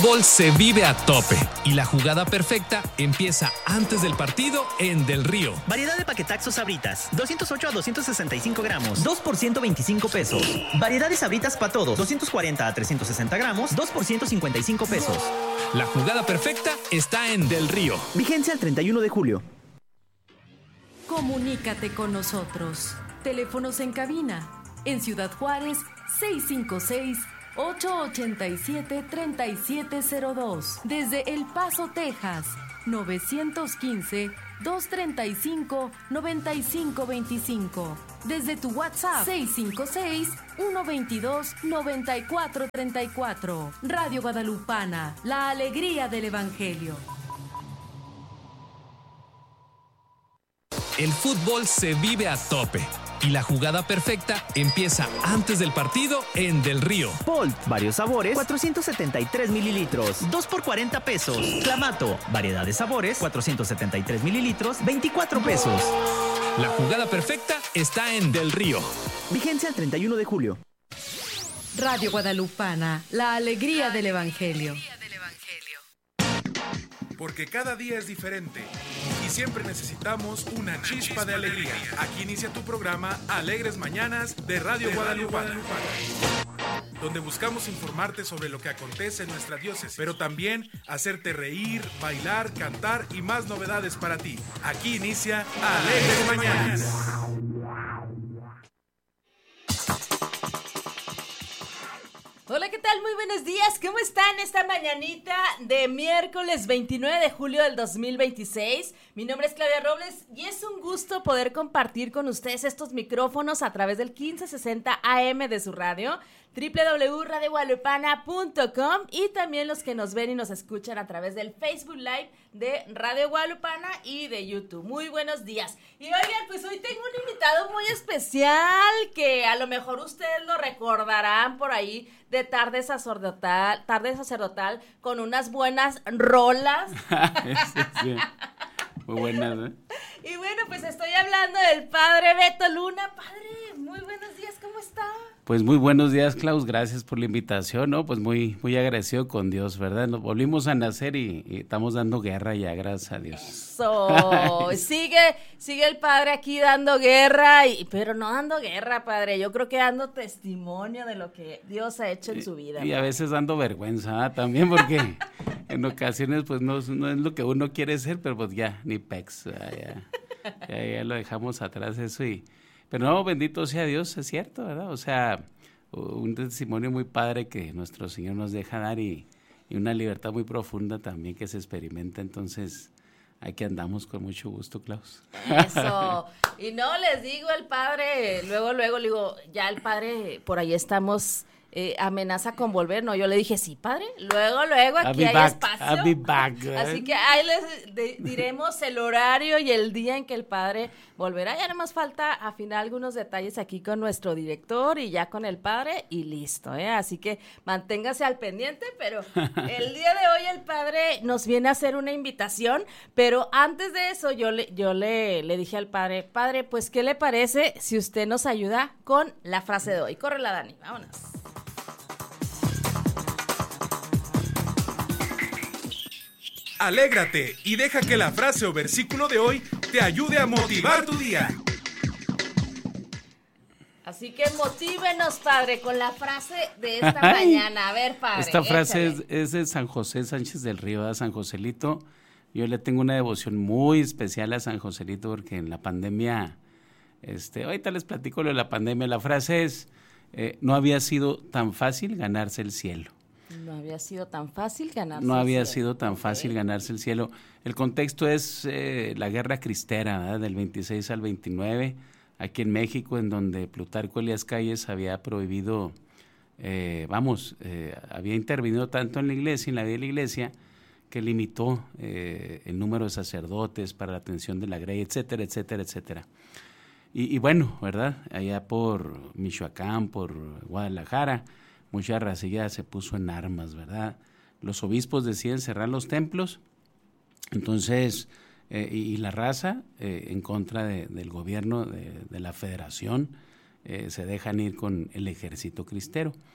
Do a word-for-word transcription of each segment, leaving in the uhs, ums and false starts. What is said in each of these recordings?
fútbol se vive a tope y la jugada perfecta empieza antes del partido en Del Río. Variedad de paquetaxos Sabritas, doscientos ocho a doscientos sesenta y cinco gramos, dos por ciento veinticinco pesos. Variedad de Sabritas para todos, doscientos cuarenta a trescientos sesenta gramos, dos por ciento cincuenta y cinco pesos. La jugada perfecta está en Del Río. Vigencia el treinta y uno de julio. Comunícate con nosotros. Teléfonos en cabina. En Ciudad Juárez, seis cinco seis, ocho ocho siete, tres siete cero dos. Desde El Paso, Texas, nueve uno cinco, dos tres cinco, nueve cinco dos cinco. Desde tu WhatsApp, seis cinco seis, uno dos dos, nueve cuatro tres cuatro. Radio Guadalupana, la alegría del Evangelio. El fútbol se vive a tope y la jugada perfecta empieza antes del partido en Del Río. Bolt, varios sabores, cuatrocientos setenta y tres mililitros, dos por cuarenta pesos. Clamato, variedad de sabores, cuatrocientos setenta y tres mililitros, veinticuatro pesos. La jugada perfecta está en Del Río. Vigencia el treinta y uno de julio. Radio Guadalupana, la alegría del Evangelio. Porque cada día es diferente y siempre necesitamos una chispa de alegría. Aquí inicia tu programa Alegres Mañanas de Radio Guadalupana, donde buscamos informarte sobre lo que acontece en nuestra diócesis, pero también hacerte reír, bailar, cantar y más novedades para ti. Aquí inicia Alegres Mañanas. Hola, ¿qué tal? Muy buenos días. ¿Cómo están esta mañanita de miércoles veintinueve de julio del dos mil veintiséis? Mi nombre es Claudia Robles y es un gusto poder compartir con ustedes estos micrófonos a través del quince sesenta A M de su radio, doble u doble u doble u punto radio guadalupana punto com, y también los que nos ven y nos escuchan a través del Facebook Live de Radio Guadalupana y de YouTube. Muy buenos días. Y oigan, pues hoy tengo un invitado muy especial que a lo mejor ustedes lo recordarán por ahí de tarde sacerdotal, tarde sacerdotal con unas buenas rolas. Sí, sí. Muy buenas, ¿eh? Y bueno, pues estoy hablando del padre Beto Luna. Padre, muy buenos días, ¿cómo está? Pues muy buenos días, Klaus, gracias por la invitación, ¿no? Pues muy, muy agradecido con Dios, ¿verdad? Nos volvimos a nacer y, y estamos dando guerra ya, gracias a Dios. Eso, sigue, sigue el padre aquí dando guerra, y, pero no dando guerra, padre, yo creo que dando testimonio de lo que Dios ha hecho en su vida. Y, y a ¿no? veces dando vergüenza, ¿eh? También, porque en ocasiones pues no, no es lo que uno quiere ser, pero pues ya, ni pex, ya, ya, ya, ya lo dejamos atrás eso y... Pero no, bendito sea Dios, es cierto, ¿verdad? O sea, un testimonio muy padre que nuestro Señor nos deja dar y, y una libertad muy profunda también que se experimenta. Entonces, aquí andamos con mucho gusto, Klaus. Eso. Y no, les digo, el padre, luego, luego, le digo, ya el padre, por ahí estamos... Eh, amenaza con volver, no, yo le dije, sí, padre, luego, luego, aquí hay back, espacio, I'll be back, ¿eh? Así que ahí les de, diremos el horario y el día en que el padre volverá, ya nada más falta afinar algunos detalles aquí con nuestro director y ya con el padre y listo, ¿eh? Así que manténgase al pendiente, pero el día de hoy el padre nos viene a hacer una invitación, pero antes de eso yo le, yo le, le dije al padre, padre, pues, ¿qué le parece si usted nos ayuda con la frase de hoy? Córrela, Dani, vámonos. Alégrate y deja que la frase o versículo de hoy te ayude a motivar tu día. Así que motívenos, padre, con la frase de esta mañana. A ver, padre. Esta frase es, échale. es de San José Sánchez del Río, ¿verdad? San Joselito. Yo le tengo una devoción muy especial a San Joselito porque en la pandemia, este, ahorita les platico lo de la pandemia. La frase es, eh, no había sido tan fácil ganarse el cielo. No había sido tan fácil ganarse No había el cielo. sido tan fácil okay. ganarse el cielo. El contexto es eh, la guerra cristera, ¿verdad? Del veintiséis al veintinueve, aquí en México, en donde Plutarco Elías Calles había prohibido, eh, vamos, eh, había intervenido tanto en la iglesia, en la vida de la iglesia, que limitó eh, el número de sacerdotes para la atención de la grey, etcétera, etcétera, etcétera. Y, y bueno, ¿verdad? Allá por Michoacán, por Guadalajara, mucha racilla se puso en armas, ¿verdad? Los obispos deciden cerrar los templos, entonces, eh, y, y la raza, eh, en contra de, del gobierno de, de la federación, eh, se dejan ir con el ejército cristero.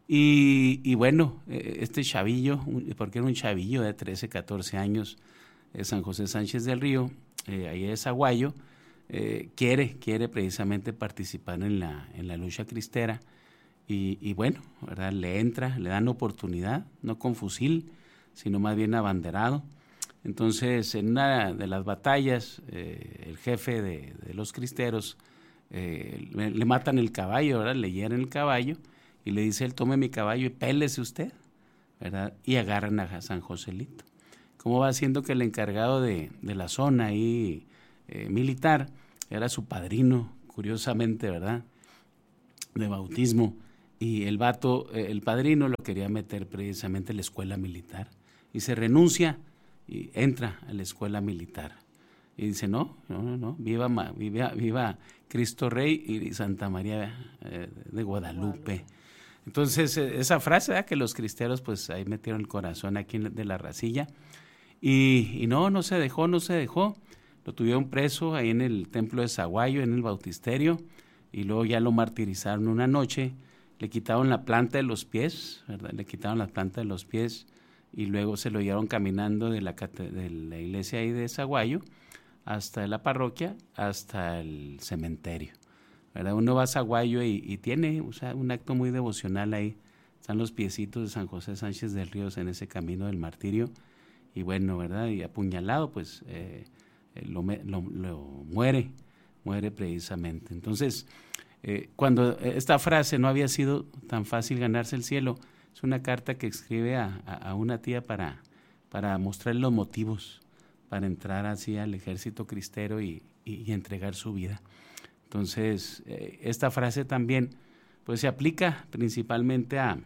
Y, y bueno, este chavillo, porque era un chavillo de trece, catorce años, eh, San José Sánchez del Río, eh, ahí es Aguayo, eh, quiere, quiere precisamente participar en la, en la lucha cristera. Y, y bueno, ¿verdad? Le entra, le dan oportunidad, no con fusil, sino más bien abanderado. Entonces, en una de las batallas, eh, el jefe de, de los cristeros eh, le, le matan el caballo, ¿verdad? Le hieren el caballo y le dice él, tome mi caballo y pélese usted, ¿verdad? Y agarran a San Joselito. ¿Cómo va siendo que el encargado de, de la zona ahí eh, militar era su padrino, curiosamente, ¿verdad? De bautismo. Y el vato, eh, el padrino lo quería meter precisamente en la escuela militar. Y se renuncia y entra a la escuela militar. Y dice, no, no, no, no, viva, viva, viva Cristo Rey y Santa María eh, de Guadalupe. Entonces, esa frase, ¿verdad? Que los cristeros pues ahí metieron el corazón aquí de la racilla. Y, y no, no se dejó, no se dejó. Lo tuvieron preso ahí en el templo de Zaguayo, en el bautisterio, y luego ya lo martirizaron una noche. Le quitaron la planta de los pies, ¿verdad? Le quitaron la planta de los pies y luego se lo llevaron caminando de la, de la iglesia ahí de Zaguayo hasta la parroquia, hasta el cementerio, ¿verdad? Uno va a Zaguayo y, y tiene, o sea, un acto muy devocional ahí. Están los piecitos de San José Sánchez del Río en ese camino del martirio. Y bueno, ¿verdad? Y apuñalado, pues eh, lo, lo, lo muere, muere precisamente. Entonces, eh, cuando esta frase no había sido tan fácil ganarse el cielo, es una carta que escribe a, a, a una tía para, para mostrarle los motivos para entrar así al ejército cristero y, y, y entregar su vida. Entonces, eh, esta frase también pues se aplica principalmente a,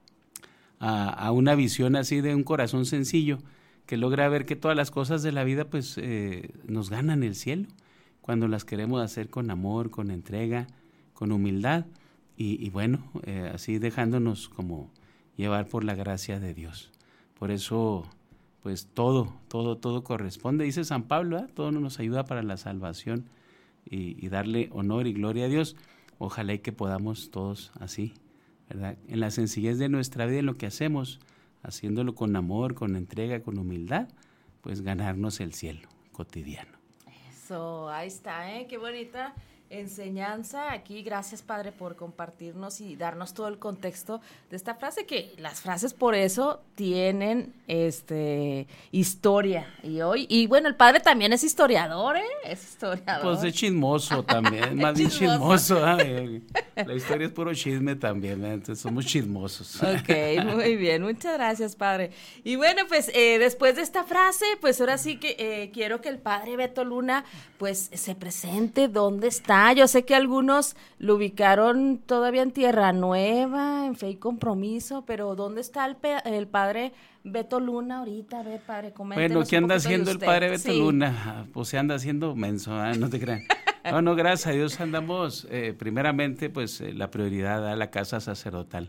a, a una visión así de un corazón sencillo que logra ver que todas las cosas de la vida pues eh, nos ganan el cielo cuando las queremos hacer con amor, con entrega, con humildad y, y bueno, eh, así dejándonos como llevar por la gracia de Dios. Por eso pues todo, todo, todo corresponde, dice San Pablo, ¿eh? Todo nos ayuda para la salvación y, y darle honor y gloria a Dios. Ojalá y que podamos todos así, ¿verdad? En la sencillez de nuestra vida, en lo que hacemos, haciéndolo con amor, con entrega, con humildad, pues ganarnos el cielo cotidiano. Eso, ahí está, ¿eh? Qué bonita enseñanza aquí. Gracias, Padre, por compartirnos y darnos todo el contexto de esta frase, que las frases por eso tienen este historia. Y hoy, y bueno, el Padre también es historiador, ¿eh? Es historiador. Pues de chismoso también, más bien chismoso. ¿eh? La historia es puro chisme también, ¿eh? Entonces somos chismosos. Ok, muy bien, muchas gracias, Padre. Y bueno, pues eh, después de esta frase, pues ahora sí que eh, quiero que el Padre Beto Luna pues se presente. ¿Dónde está? Yo sé que algunos lo ubicaron todavía en Tierra Nueva, en Fe y Compromiso, pero ¿dónde está el, pe- el Padre Beto Luna ahorita? A ver, Padre, coméntenos. Bueno, ¿qué anda haciendo el Padre Beto sí. Luna? Pues se anda haciendo menso, ¿eh? No te crean. No, no, gracias a Dios andamos, eh, primeramente, pues eh, la prioridad a la casa sacerdotal.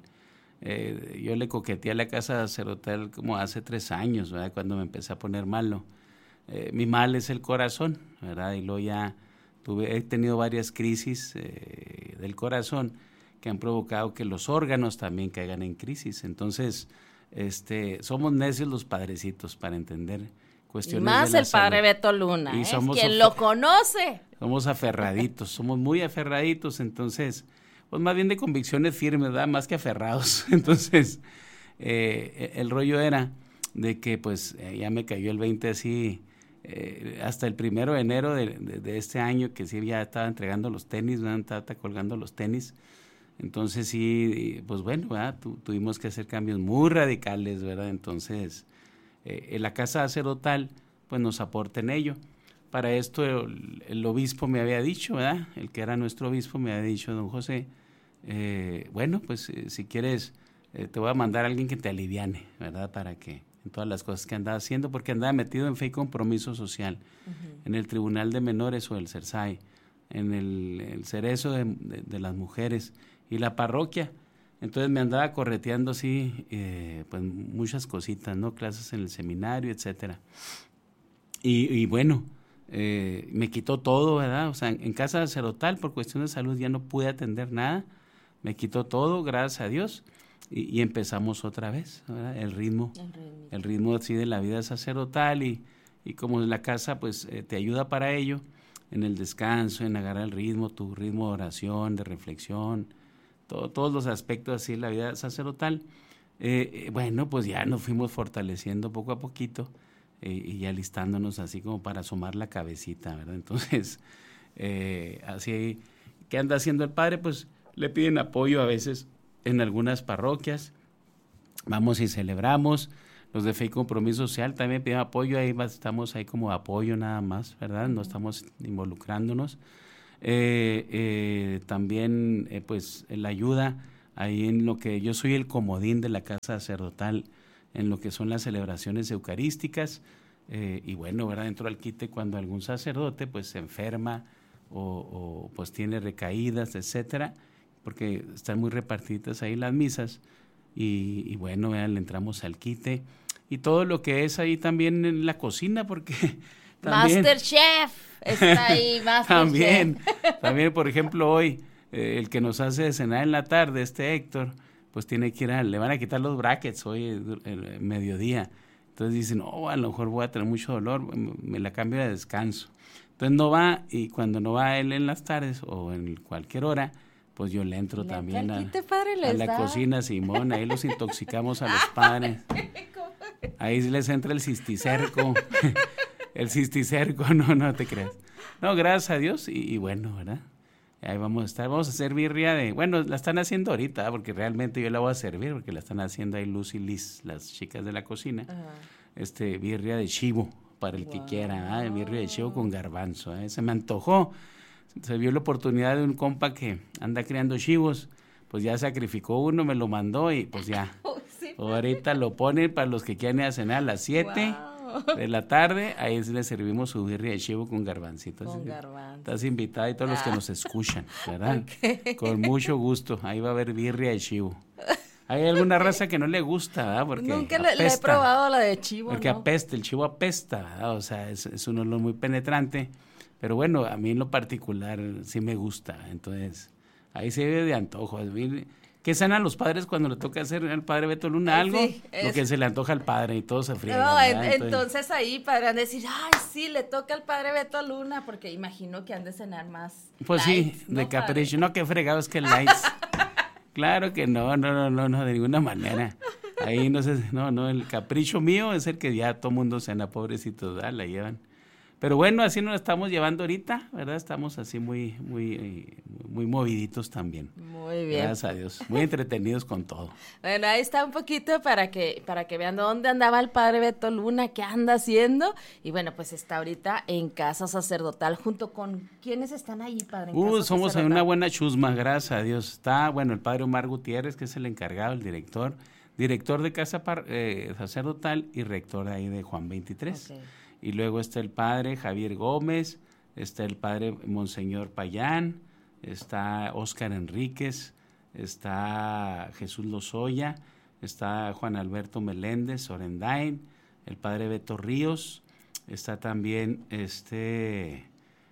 Eh, yo le coqueteé a la casa sacerdotal como hace tres años, ¿verdad? Cuando me empecé a poner malo. Eh, mi mal es el corazón, ¿verdad? Y luego ya tuve, he tenido varias crisis eh, del corazón que han provocado que los órganos también caigan en crisis. Entonces, este, somos necios los padrecitos para entender cuestiones y más de la el Padre salud. Beto Luna, Y ¿eh? somos Quien afer- lo conoce. Somos aferraditos, somos muy aferraditos, entonces, pues más bien de convicciones firmes, ¿verdad? Más que aferrados. Entonces, eh, el rollo era de que pues eh, ya me cayó el veinte así, eh, hasta el primero de enero de, de, de este año, que sí ya estaba entregando los tenis, ¿verdad? Estaba, estaba colgando los tenis. Entonces sí, pues bueno, ¿verdad? Tu, tuvimos que hacer cambios muy radicales, ¿verdad? Entonces, eh, en la casa sacerdotal, pues nos aporta en ello. Para esto el, el obispo me había dicho, ¿verdad? El que era nuestro obispo me había dicho, don José, eh, bueno, pues eh, si quieres, eh, te voy a mandar a alguien que te aliviane, ¿verdad? Para que en todas las cosas que andaba haciendo, porque andaba metido en Fe y Compromiso Social, uh-huh. en el Tribunal de Menores o el CERSAI, en el, el Cerezo de, de, de las Mujeres y la parroquia. Entonces me andaba correteando así, eh, pues muchas cositas, ¿no? Clases en el seminario, etcétera. Y, y bueno, eh, me quitó todo, ¿verdad? O sea, en, en casa sacerdotal, por cuestión de salud, ya no pude atender nada. Me quitó todo, gracias a Dios. y, y empezamos otra vez, ¿verdad? El ritmo, el ritmo, el ritmo así de la vida sacerdotal y, y como en la casa pues eh, te ayuda para ello, en el descanso, en agarrar el ritmo, tu ritmo de oración, de reflexión, todo, todos los aspectos así de la vida sacerdotal. Eh, eh, bueno, pues ya nos fuimos fortaleciendo poco a poquito eh, y ya listándonos así como para asomar la cabecita, ¿verdad? Entonces, eh, así, ¿qué anda haciendo el padre? Pues le piden apoyo a veces en algunas parroquias, vamos y celebramos. Los de Fe y Compromiso Social también piden apoyo, ahí estamos ahí como apoyo nada más, ¿verdad? No estamos involucrándonos. Eh, eh, también, eh, pues, la ayuda ahí en lo que yo soy el comodín de la casa sacerdotal, en lo que son las celebraciones eucarísticas, eh, y bueno, ¿verdad? Dentro del quite cuando algún sacerdote, pues, se enferma o, o pues, tiene recaídas, etcétera, porque están muy repartidas ahí las misas, y, y bueno, ¿verdad? Le entramos al quite. Y todo lo que es ahí también en la cocina, porque también... Masterchef está ahí, Masterchef. También, también, por ejemplo, hoy, eh, el que nos hace de cenar en la tarde, este Héctor, pues tiene que ir a... Le van a quitar los brackets hoy, el, el mediodía. Entonces dicen, no, a lo mejor voy a tener mucho dolor, me, me la cambio de descanso. Entonces no va, y cuando no va él en las tardes o en cualquier hora, pues yo le entro le también a, a la da. cocina, Simón, ahí los intoxicamos a los padres. Ahí les entra el cisticerco, el cisticerco, no, no te creas. No, gracias a Dios, y, y bueno, ¿verdad? Ahí vamos a estar, vamos a hacer birria de, bueno, la están haciendo ahorita, porque realmente yo la voy a servir, porque la están haciendo ahí Luz y Liz, las chicas de la cocina, uh-huh. este, birria de chivo, para el wow. que quiera, ¿eh? Birria de chivo con garbanzo, ¿eh? Se me antojó, se vio la oportunidad de un compa que anda criando chivos, pues ya sacrificó uno, me lo mandó y pues ya, sí. Ahorita lo ponen para los que quieran ir a cenar a las siete wow. de la tarde, ahí le servimos su birria de chivo con garbancitos. Con garbanzo. Estás invitada y todos ah. los que nos escuchan, ¿verdad? Okay. Con mucho gusto, ahí va a haber birria de chivo. Hay alguna raza que no le gusta, ¿verdad? Porque nunca le, le he probado la de chivo, porque ¿no? apesta, el chivo apesta, ¿verdad? O sea, es, es un olor muy penetrante, pero bueno, a mí en lo particular sí me gusta, entonces ahí se ve de antojo. ¿Qué cenan los padres cuando le toca hacer al padre Beto Luna algo? Sí, es... Lo que se le antoja al padre y todo se friega. No, entonces... entonces ahí podrán decir, ay, sí, le toca al padre Beto Luna, porque imagino que han de cenar más pues lights, sí, ¿no, de capricho. Padre? No, qué fregados que lights. Claro que no, no, no, no, no, de ninguna manera. Ahí no sé, no, no, el capricho mío es el que ya todo mundo cena, pobrecitos, ¿verdad? La llevan. Pero bueno, así nos estamos llevando ahorita, ¿verdad? Estamos así muy, muy, muy moviditos también. Muy bien. Gracias a Dios. Muy entretenidos con todo. Bueno, ahí está un poquito para que, para que vean dónde andaba el padre Beto Luna, qué anda haciendo. Y bueno, pues está ahorita en Casa Sacerdotal, junto con ¿quiénes están ahí, padre? En uh, Casa somos Sacerdotal? una buena chusma, gracias a Dios. Está, bueno, el padre Omar Gutiérrez, que es el encargado, el director, director de Casa eh, Sacerdotal y rector ahí de Juan veintitrés. Okay. Y luego está el padre Javier Gómez, está el padre Monseñor Payán, está Óscar Enríquez, está Jesús Lozoya, está Juan Alberto Meléndez, Orendain, el padre Beto Ríos, está también este,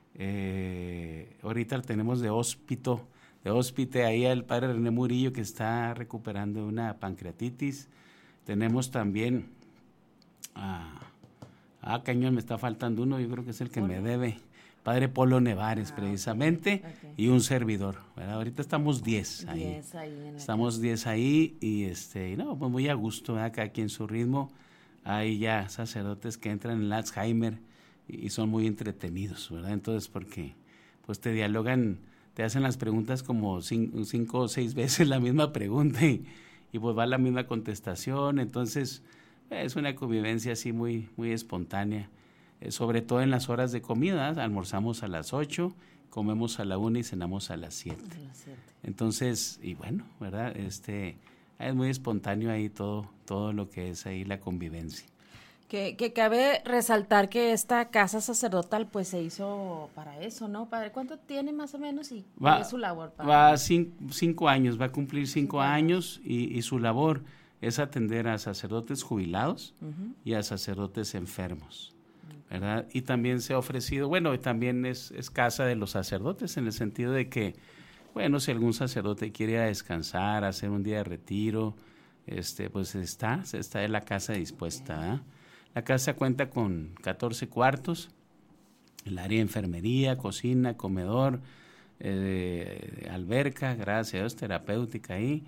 eh, ahorita tenemos de hóspito, de hóspite ahí al padre René Murillo que está recuperando una pancreatitis. Tenemos también a... Ah, cañón, me está faltando uno, yo creo que es el que Polo. me debe. Padre Polo Nevares, ah, precisamente, okay. y un servidor, ¿verdad? Ahorita estamos diez ahí. diez ahí en estamos diez ahí y, este, no, pues muy a gusto, ¿verdad? Cada quien su ritmo. Hay ya sacerdotes que entran en el Alzheimer y, y son muy entretenidos, ¿verdad? Entonces, porque pues te dialogan, te hacen las preguntas como cinco, cinco o seis veces la misma pregunta y, y pues va la misma contestación, entonces... Es una convivencia así muy, muy espontánea, eh, sobre todo en las horas de comida. Almorzamos a las ocho, comemos a la una y cenamos a las siete. Entonces, y bueno, ¿verdad? Este, es muy espontáneo ahí todo, todo lo que es ahí la convivencia. Que, que cabe resaltar que esta casa sacerdotal pues se hizo para eso, ¿no, padre? ¿Cuánto tiene más o menos y cuál va, es su labor, padre? Va cinco, cinco años, va a cumplir cinco, cinco años, años y, y su labor es atender a sacerdotes jubilados uh-huh. y a sacerdotes enfermos, ¿verdad? Y también se ha ofrecido, bueno, también es, es casa de los sacerdotes en el sentido de que Bueno, si algún sacerdote quiere ir a descansar, hacer un día de retiro, este, pues está, está en la casa dispuesta, ¿eh? La casa cuenta con catorce cuartos, el área de enfermería, cocina, comedor, eh, alberca, gracias a Dios, terapéutica ahí,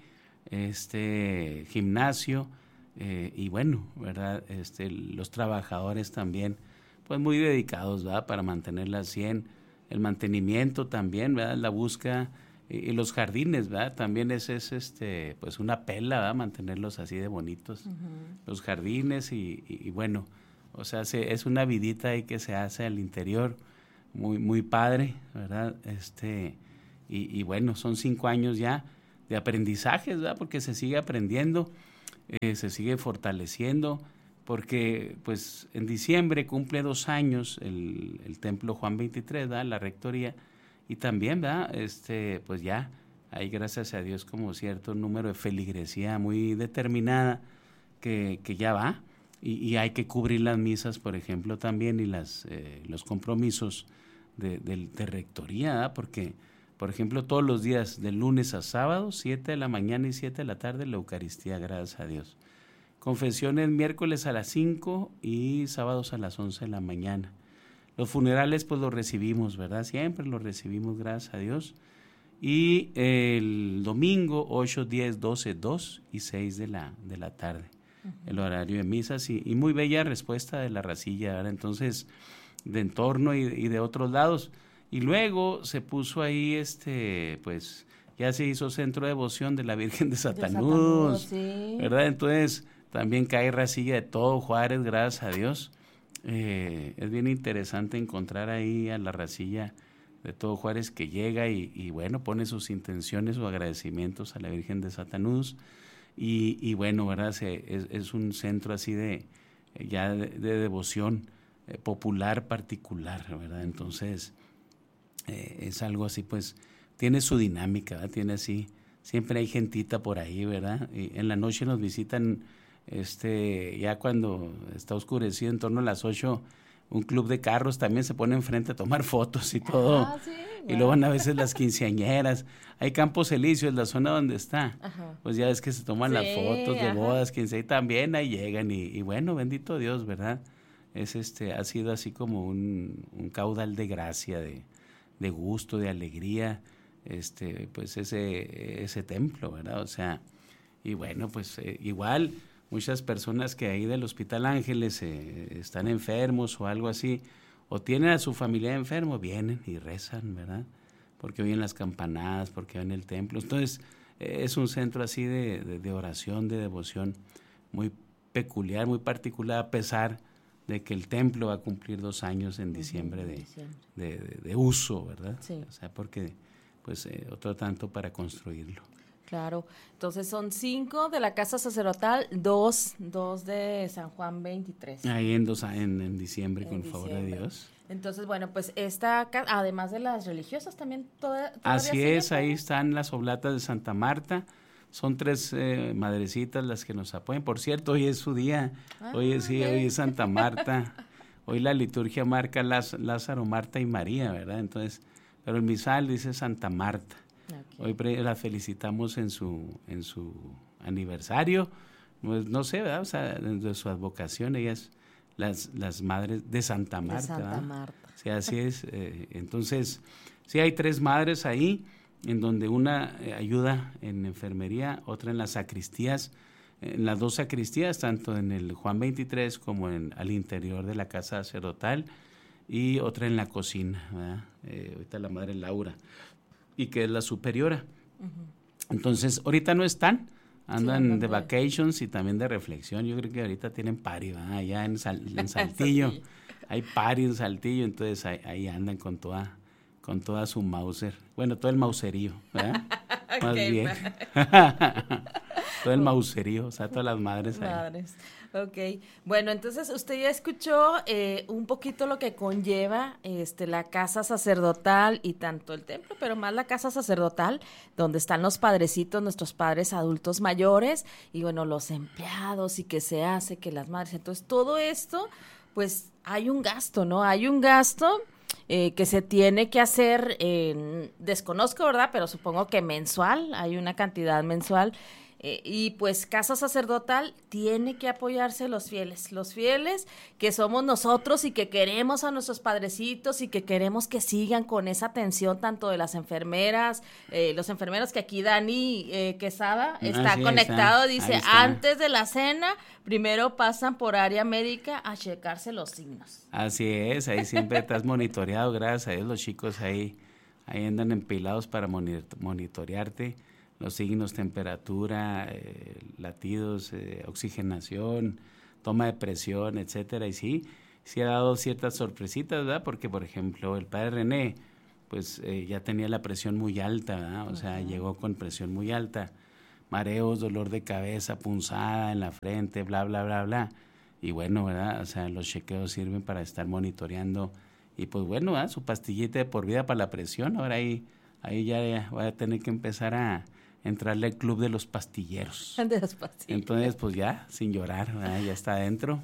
este, gimnasio, eh, y bueno, ¿verdad? Este, los trabajadores también, pues muy dedicados, ¿verdad? Para mantenerla al cien, el mantenimiento también, ¿verdad? La búsqueda, y, y los jardines, ¿verdad? También es, es este, pues una pela, ¿verdad? Mantenerlos así de bonitos, uh-huh. Los jardines y, y, y bueno, o sea, se, es una vidita ahí que se hace al interior, muy, muy padre, ¿verdad? Este, y, y bueno, son cinco años ya de aprendizajes, ¿verdad? Porque se sigue aprendiendo, eh, se sigue fortaleciendo, porque pues en diciembre cumple dos años el, el templo Juan veintitrés, ¿verdad? La rectoría, y también, ¿verdad? Este, pues ya hay, gracias a Dios, como cierto número de feligresía muy determinada que, que ya va, y, y hay que cubrir las misas, por ejemplo, también, y las eh, los compromisos de, de, de rectoría, ¿verdad? Porque, por ejemplo, todos los días, de lunes a sábado, siete de la mañana y siete de la tarde, la Eucaristía, gracias a Dios. Confesiones miércoles a las cinco y sábados a las once de la mañana. Los funerales pues los recibimos, ¿verdad? Siempre los recibimos, gracias a Dios. Y el domingo ocho, diez, doce, dos y seis de la, de la tarde, uh-huh. El horario de misas, y, y muy bella respuesta de la racilla, ¿verdad? Entonces, de entorno y, y de otros lados. Y luego se puso ahí, este, pues, ya se hizo centro de devoción de la Virgen de Satanús, de Satanús, sí. ¿Verdad? Entonces, también cae racilla de todo Juárez, gracias a Dios. Eh, es bien interesante encontrar ahí a la racilla de todo Juárez que llega y, y bueno, pone sus intenciones o agradecimientos a la Virgen de Satanús. Y, y bueno, ¿verdad? Se, es, es un centro así de, ya de, de devoción eh, popular particular, ¿verdad? Entonces, eh, es algo así, pues, tiene su dinámica, ¿verdad? Tiene así, siempre hay gentita por ahí, ¿verdad? Y en la noche nos visitan, este, ya cuando está oscurecido, en torno a las ocho, un club de carros también se pone enfrente a tomar fotos y todo. Ah, sí, y luego van a veces las quinceañeras. Hay Campos Elíseos, la zona donde está. Ajá. Pues ya ves que se toman sí, las fotos de ajá. bodas, quince, y también ahí llegan. Y, y bueno, bendito Dios, ¿verdad? Es este, ha sido así como un, un caudal de gracia, de, de gusto, de alegría, este, pues ese, ese templo, ¿verdad? O sea, y bueno, pues eh, igual muchas personas que ahí del Hospital Ángeles eh, están enfermos o algo así, o tienen a su familia enfermo, vienen y rezan, ¿verdad? Porque oyen las campanadas, porque ven el templo. Entonces, eh, es un centro así de, de, de oración, de devoción, muy peculiar, muy particular, a pesar de que el templo va a cumplir dos años en diciembre de, de, de, de uso, ¿verdad? Sí. O sea, porque, pues, eh, otro tanto para construirlo. Claro, entonces son cinco de la Casa Sacerdotal, dos, dos de San Juan veintitrés. Ahí en, dos, en, en diciembre, en con diciembre. Favor de Dios. Entonces, bueno, pues esta, además de las religiosas, también toda, todavía así es, ahí están las oblatas de Santa Marta. Son tres eh, madrecitas las que nos apoyan. Por cierto, hoy es su día, ah, hoy es, sí, hoy es Santa Marta. Hoy la liturgia marca Laz, Lázaro, Marta y María, ¿verdad? Entonces, pero el misal dice Santa Marta. Okay. Hoy pre- la felicitamos en su en su aniversario, pues no sé, ¿verdad? O sea, de su advocación, ellas, las, las madres de Santa Marta. De Santa Marta. Sí, así es. Eh, entonces, sí hay tres madres ahí, en donde una eh, ayuda en enfermería, otra en las sacristías, en las dos sacristías, tanto en el Juan veintitrés como en al interior de la casa sacerdotal, y otra en la cocina, ¿verdad? Eh, ahorita la madre Laura, y que es la superiora. Uh-huh. Entonces, ahorita no están, andan sí, de vacations y también de reflexión. Yo creo que ahorita tienen party, ¿verdad? Allá en, Sal, en Saltillo. Sí. Hay party en Saltillo, entonces ahí, ahí andan con toda, con toda su Mauser. Bueno, todo el mauserío, ¿verdad? Más okay, bien. Todo el mauserío, o sea, todas las madres ahí. Madres. Ok, bueno, entonces usted ya escuchó eh, un poquito lo que conlleva este la casa sacerdotal y tanto el templo, pero más la casa sacerdotal, donde están los padrecitos, nuestros padres adultos mayores, y bueno, los empleados, y que se hace, que las madres, entonces todo esto, pues hay un gasto, ¿no? Hay un gasto, eh, que se tiene que hacer, eh, desconozco, ¿verdad? Pero supongo que mensual, hay una cantidad mensual. Eh, y pues casa sacerdotal tiene que apoyarse los fieles, los fieles que somos nosotros y que queremos a nuestros padrecitos y que queremos que sigan con esa atención tanto de las enfermeras, eh, los enfermeros que aquí Dani eh, Quesada está ah, sí, conectado, está. dice Está. antes de la cena primero pasan por área médica a checarse los signos. Así es, ahí siempre estás monitoreado, gracias a Dios los chicos ahí, ahí andan empilados para monitorearte. Los signos, temperatura, eh, latidos, eh, oxigenación, toma de presión, etcétera. Y sí, sí ha dado ciertas sorpresitas, ¿verdad? Porque, por ejemplo, el padre René, pues eh, ya tenía la presión muy alta, ¿verdad? O sea, uh-huh. llegó con presión muy alta, mareos, dolor de cabeza, punzada en la frente, bla, bla, bla, bla. Y bueno, ¿verdad? O sea, los chequeos sirven para estar monitoreando. Y pues bueno, ¿verdad? Su pastillita de por vida para la presión. Ahora ahí, ahí ya voy a tener que empezar a entrarle al club de los pastilleros. De los pastilleros. Entonces, pues ya, sin llorar, ¿verdad? Ya está adentro.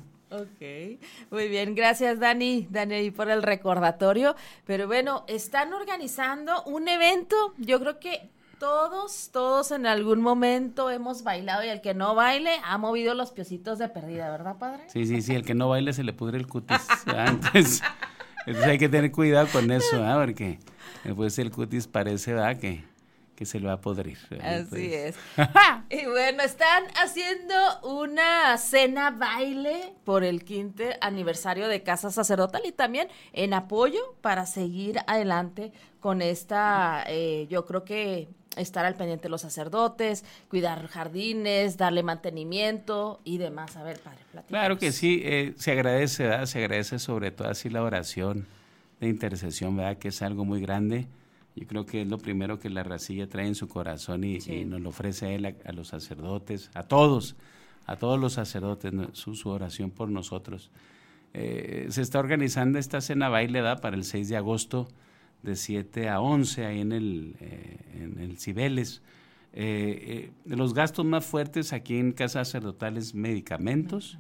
Ok, muy bien, gracias Dani, Dani por el recordatorio, pero bueno, están organizando un evento, yo creo que todos, todos en algún momento hemos bailado y el que no baile ha movido los piecitos de perdida, ¿verdad, padre? Sí, sí, sí, el que no baile se le pudre el cutis, entonces, entonces hay que tener cuidado con eso, ¿verdad? Porque después el cutis parece, ¿verdad? Que... que se lo va a podrir. Así pues. es. Y bueno, están haciendo una cena baile por el quinto aniversario de Casa Sacerdotal y también en apoyo para seguir adelante con esta, eh, yo creo que estar al pendiente de los sacerdotes, cuidar jardines, darle mantenimiento y demás. A ver, padre, platícanos. Claro que sí, eh, se agradece, ¿verdad? Se agradece sobre todo así la oración de intercesión, ¿verdad? Que es algo muy grande. Yo creo que es lo primero que la racilla trae en su corazón y, sí. y nos lo ofrece a él, a, a los sacerdotes, a todos, a todos los sacerdotes, ¿no? su, su oración por nosotros. Eh, se está organizando esta cena baile, ¿verdad? Para el seis de agosto de siete a once ahí en el, eh, en el Cibeles. Eh, eh, los gastos más fuertes aquí en Casa Sacerdotal es medicamentos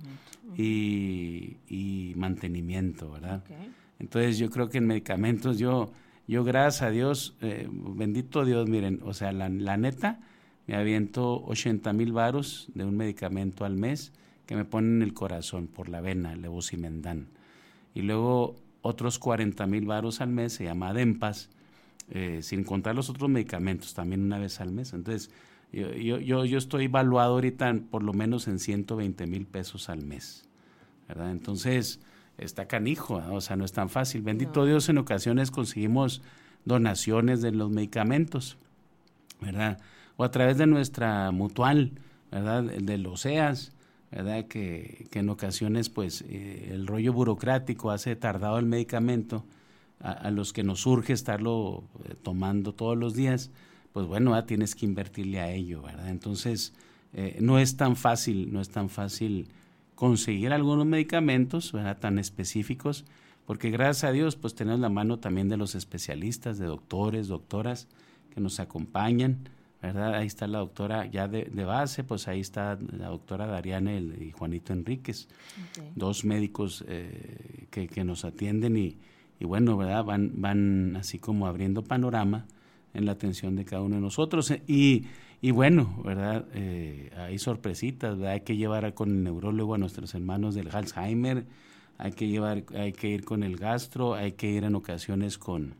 y, y mantenimiento, ¿verdad? Okay. Entonces yo creo que en medicamentos yo... Yo, gracias a Dios, eh, bendito Dios, miren, o sea, la, la neta, me aviento ochenta mil varos de un medicamento al mes que me ponen en el corazón por la vena, el levosimendan. Y luego otros cuarenta mil varos al mes, se llama Adempas, eh, sin contar los otros medicamentos, también una vez al mes. Entonces, yo, yo, yo, yo estoy evaluado ahorita en, por lo menos en ciento veinte mil pesos al mes, ¿verdad? Entonces... está canijo, ¿no? O sea, no es tan fácil. Bendito no. Dios, en ocasiones conseguimos donaciones de los medicamentos, ¿verdad? O a través de nuestra mutual, ¿verdad? El de los E A S, ¿verdad? Que, que en ocasiones, pues, eh, el rollo burocrático hace tardado el medicamento a, a los que nos surge estarlo eh, tomando todos los días, pues bueno, ¿verdad? Tienes que invertirle a ello, ¿verdad? Entonces, eh, no es tan fácil, no es tan fácil conseguir algunos medicamentos, ¿verdad? Tan específicos, porque gracias a Dios pues tenemos la mano también de los especialistas, de doctores, doctoras que nos acompañan, ¿verdad? Ahí está la doctora ya de, de base, pues ahí está la doctora Dariana y Juanito Enríquez, okay. Dos médicos eh, que, que nos atienden y, y bueno, ¿verdad? Van, van así como abriendo panorama en la atención de cada uno de nosotros y Y bueno, ¿verdad? Eh, hay sorpresitas, ¿verdad? Hay que llevar con el neurólogo a nuestros hermanos del Alzheimer, hay que llevar, hay que ir con el gastro, hay que ir en ocasiones con,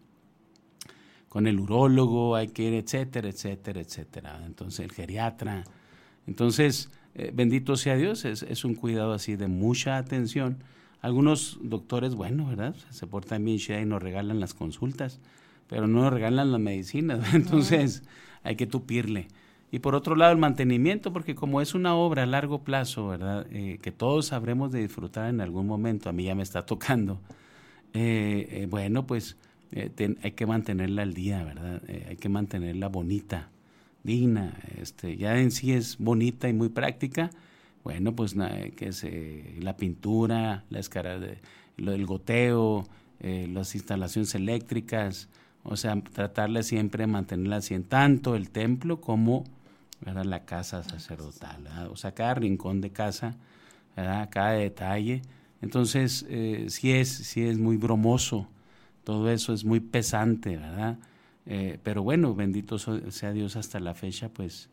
con el urólogo, hay que ir, etcétera, etcétera, etcétera. Entonces, el geriatra. Entonces, eh, bendito sea Dios, es, es un cuidado así de mucha atención. Algunos doctores, bueno, ¿verdad? Se portan bien chida y nos regalan las consultas, pero no nos regalan las medicinas, ¿verdad? Entonces, hay que tupirle. Y por otro lado, el mantenimiento, porque como es una obra a largo plazo, ¿verdad? Eh, que todos sabremos de disfrutar en algún momento, a mí ya me está tocando, eh, eh, bueno, pues eh, ten, hay que mantenerla al día, ¿verdad? Eh, hay que mantenerla bonita, digna, este, ya en sí es bonita y muy práctica, bueno, pues na, que es eh, la pintura, la escara de, lo del goteo, eh, las instalaciones eléctricas, o sea, tratarla siempre de mantenerla así en tanto el templo como, ¿verdad? La casa sacerdotal, ¿verdad? O sea, cada rincón de casa, ¿verdad? Cada detalle. Entonces, eh, sí es, sí es muy bromoso todo eso es muy pesante, ¿verdad? Eh, pero bueno, bendito sea Dios, hasta la fecha, pues,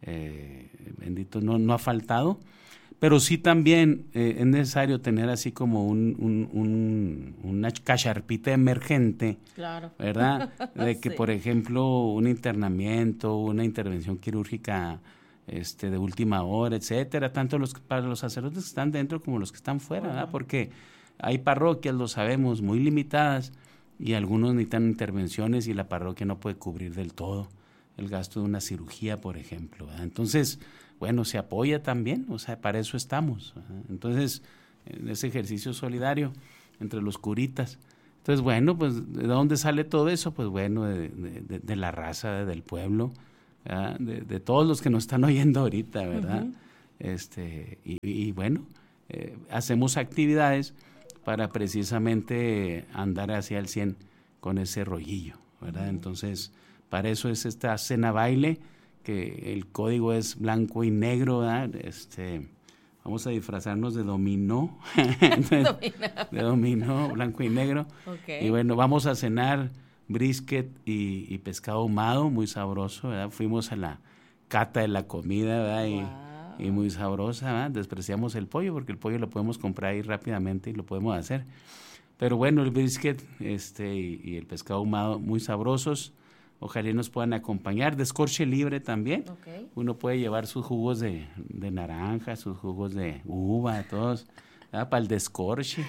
eh, bendito, no, no ha faltado. Pero sí también eh, es necesario tener así como un, un, un, una cacharpita emergente, claro. ¿verdad? De que, sí. por ejemplo, un internamiento, una intervención quirúrgica este, de última hora, etcétera, tanto los, para los sacerdotes que están dentro como los que están fuera, ¿verdad? Porque hay parroquias, lo sabemos, muy limitadas y algunos necesitan intervenciones y la parroquia no puede cubrir del todo el gasto de una cirugía, por ejemplo, ¿verdad? Entonces, bueno, se apoya también, o sea, para eso estamos, ¿verdad? Entonces, en ese ejercicio solidario entre los curitas. Entonces, bueno, pues, ¿de dónde sale todo eso? Pues, bueno, de, de, de la raza, del pueblo, de, de todos los que nos están oyendo ahorita, ¿verdad? Uh-huh. Este, y, y bueno, eh, hacemos actividades para precisamente andar hacia el cien con ese rollillo, ¿verdad? Uh-huh. Entonces, para eso es esta cena baile, que el código es blanco y negro, ¿verdad? Este, vamos a disfrazarnos de dominó, Entonces, de dominó, blanco y negro. Okay. Y bueno, vamos a cenar brisket y, y pescado ahumado, muy sabroso, ¿verdad? Fuimos a la cata de la comida, ¿verdad? Y, wow. y muy sabrosa, ¿verdad? Despreciamos el pollo porque el pollo lo podemos comprar ahí rápidamente y lo podemos hacer. Pero bueno, el brisket este, y, y el pescado ahumado muy sabrosos. Ojalá nos puedan acompañar. Descorche libre también. Okay. Uno puede llevar sus jugos de, de naranja, sus jugos de uva, todos, ¿verdad? Para el descorche.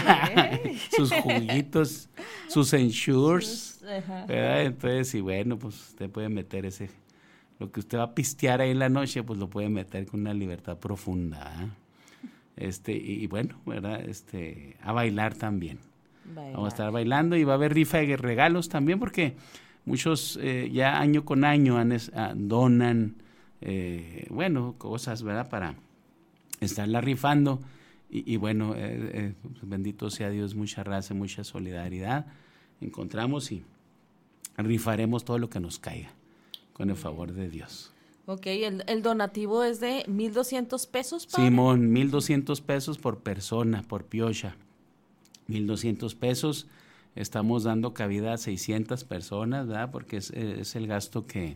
Okay. Sus juguitos, sus ensures. ¿Verdad? Entonces, y bueno, pues usted puede meter ese, lo que usted va a pistear ahí en la noche, pues lo puede meter con una libertad profunda. ¿eh? Este, y, y bueno, ¿verdad? Este, a bailar también. Bailar. Vamos a estar bailando y va a haber rifa de regalos también porque muchos eh, ya año con año han es, ah, donan, eh, bueno, cosas, ¿verdad? Para estarla rifando. Y, y bueno, eh, eh, bendito sea Dios, mucha raza, mucha solidaridad. Encontramos y rifaremos todo lo que nos caiga, con el favor de Dios. Ok, el, el donativo es de mil doscientos pesos, ¿padre? Simón, mil doscientos pesos por persona, por piocha. mil doscientos pesos. Estamos dando cabida a seiscientas personas, ¿verdad? Porque es, es el gasto que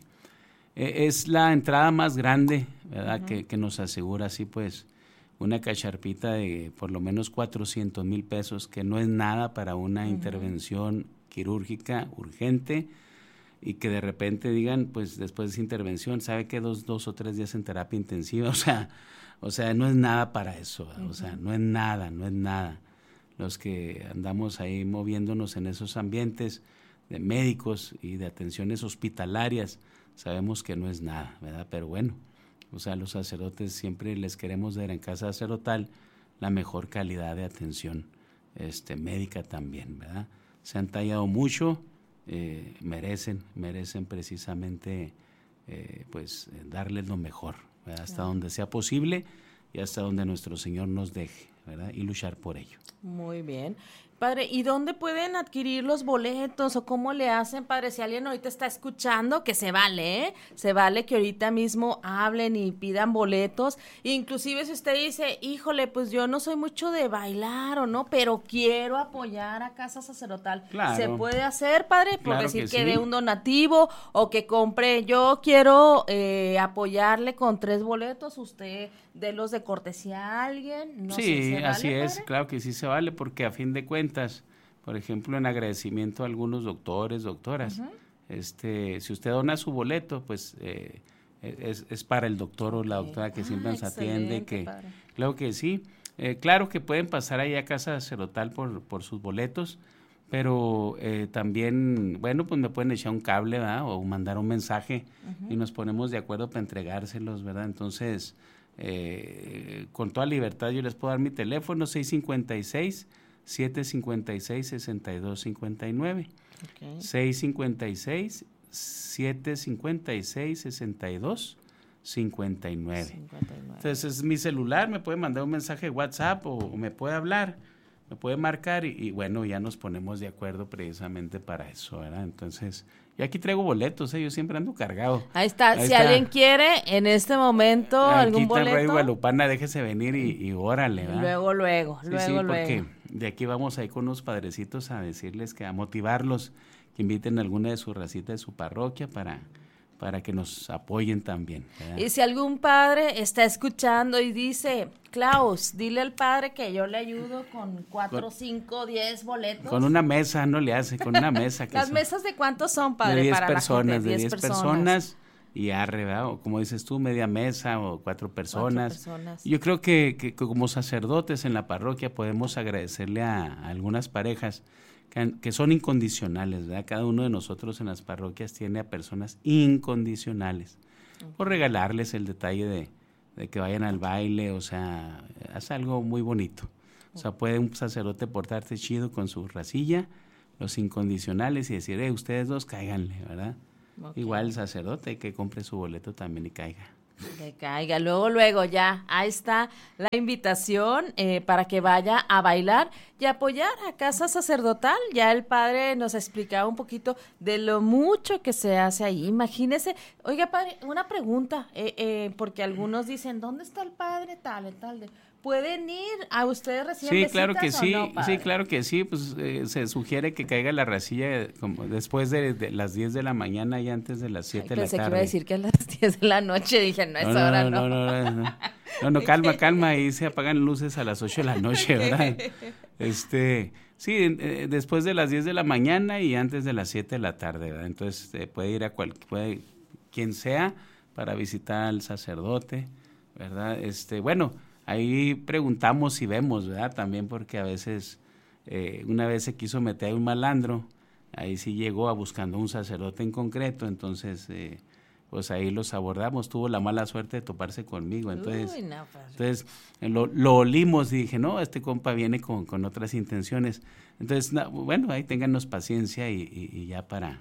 es la entrada más grande, ¿verdad? Uh-huh. Que, que nos asegura así pues una cacharpita de por lo menos cuatrocientos mil pesos, que no es nada para una uh-huh. intervención quirúrgica urgente y que de repente digan, pues después de esa intervención, ¿sabe qué? Dos, dos o tres días en terapia intensiva, o sea, o sea, no es nada para eso, uh-huh. o sea, no es nada, no es nada. Los que andamos ahí moviéndonos en esos ambientes de médicos y de atenciones hospitalarias, sabemos que no es nada, ¿verdad? Pero bueno, o sea, los sacerdotes siempre les queremos dar en casa sacerdotal la mejor calidad de atención este, médica también, ¿verdad? Se han tallado mucho, eh, merecen, merecen precisamente eh, pues darles lo mejor, ¿verdad? Hasta donde sea posible y hasta donde nuestro Señor nos deje, ¿verdad? Y luchar por ello. Muy bien. Padre, ¿y dónde pueden adquirir los boletos o cómo le hacen, padre? Si alguien ahorita está escuchando, que se vale, ¿eh? Se vale que ahorita mismo hablen y pidan boletos. Inclusive si usted dice, híjole, pues yo no soy mucho de bailar o no, pero quiero apoyar a Casa Sacerdotal. Claro. ¿Se puede hacer, padre? Por claro decir que, que sí. dé un donativo o que compre, yo quiero eh, apoyarle con tres boletos, usted délos de cortesía a alguien. No sí, sé, ¿se vale, así es, padre? Claro que sí se vale, porque a fin de cuentas, por ejemplo, en agradecimiento a algunos doctores, doctoras, uh-huh. este, si usted dona su boleto, pues eh, es, es para el doctor okay. o la doctora que ah, siempre nos atiende, que padre. Claro que sí, eh, claro que pueden pasar ahí a Casa Sacerdotal por, por sus boletos, pero eh, también, bueno, pues me pueden echar un cable, ¿verdad? O mandar un mensaje uh-huh. y nos ponemos de acuerdo para entregárselos, ¿verdad? Entonces, eh, con toda libertad yo les puedo dar mi teléfono, seis cinco seis, siete cinco seis, seis dos cinco nueve. Okay. seis cinco seis, siete cinco seis, seis dos cinco nueve. Entonces es mi celular, me puede mandar un mensaje de WhatsApp o, o me puede hablar, me puede marcar y, y bueno, ya nos ponemos de acuerdo precisamente para eso, ¿verdad? Entonces, y aquí traigo boletos, ¿eh? Yo siempre ando cargado. Ahí está, Ahí si está. alguien quiere en este momento aquí algún boleto. Aquí está Radio Guadalupana, déjese venir y, y órale, ¿verdad? Luego, luego, sí, luego, sí, luego. Porque de aquí vamos a ir con unos padrecitos a decirles que a motivarlos, que inviten a alguna de su racita de su parroquia para, para que nos apoyen también, ¿verdad? Y si algún padre está escuchando y dice, Klaus, dile al padre que yo le ayudo con cuatro, cinco, diez boletos. Con una mesa, no le hace, con una mesa. Que ¿Las son, mesas de cuántos son, padre? De diez para personas, la gente? de diez personas. personas y arre, ¿verdad? O como dices tú, media mesa o cuatro personas. Cuatro personas. Yo creo que, que como sacerdotes en la parroquia podemos agradecerle a, a algunas parejas que, que son incondicionales, ¿verdad? Cada uno de nosotros en las parroquias tiene a personas incondicionales. Okay. O regalarles el detalle de, de que vayan al baile, o sea, es algo muy bonito. O sea, puede un sacerdote portarse chido con su racilla, los incondicionales, y decir, eh, ustedes dos cáiganle, ¿verdad? Okay. Igual el sacerdote que compre su boleto también y caiga. Que caiga, luego, luego ya, ahí está la invitación eh, para que vaya a bailar y apoyar a Casa Sacerdotal. Ya el padre nos explicaba un poquito de lo mucho que se hace ahí. Imagínese, oiga padre, una pregunta, eh, eh, porque algunos dicen, ¿dónde está el padre tal, tal? De... ¿Pueden ir a ustedes recién Sí, claro que sí, no, sí, claro que sí, pues eh, se sugiere que caiga la racilla como después de, de las diez de la mañana y antes de las siete de la tarde. Pensé que iba a decir que a las diez de la noche, dije, no, es no, hora, no. No, no, no, no, no, no, no calma, calma, ahí se apagan luces a las ocho de la noche, ¿verdad? Este, sí, eh, después de las diez de la mañana y antes de las siete de la tarde, ¿verdad? Entonces eh, puede ir a cual, puede, quien sea para visitar al sacerdote, ¿verdad? Este, bueno, ahí preguntamos y vemos, ¿verdad? También porque a veces, eh, una vez se quiso meter a un malandro, ahí sí llegó a buscando un sacerdote en concreto, entonces, eh, pues ahí los abordamos, tuvo la mala suerte de toparse conmigo, entonces, Uy, no, pues. entonces lo, lo olimos y dije, no, este compa viene con, con otras intenciones, entonces, no, bueno, ahí ténganos paciencia y, y, y ya para...